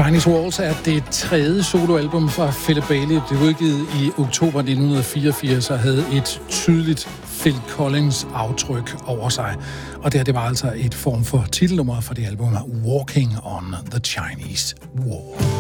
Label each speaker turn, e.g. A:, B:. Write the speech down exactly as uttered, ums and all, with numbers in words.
A: Chinese Walls er det tredje soloalbum fra Philip Bailey. Det blev udgivet i oktober nitten fireogfirs og havde et tydeligt Phil Collins aftryk over sig. Og det her, det var altså et form for titelnummer for det album Walking on the Chinese Wall.